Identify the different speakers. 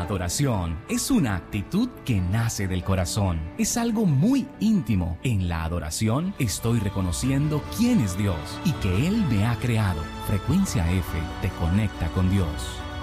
Speaker 1: adoración es una actitud que nace del corazón. Es algo muy íntimo. En la adoración estoy reconociendo quién es Dios y que Él me ha creado. Frecuencia F te conecta con Dios.